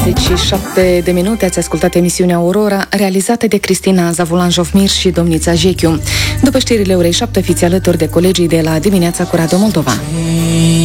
27 de minute ați ascultat emisiunea Aurora, realizată de Cristina Zavulan-Jofmir și Domnița Jechiu. După știrile orei 7, fiți alături de colegii de la Dimineața cu Radio Moldova.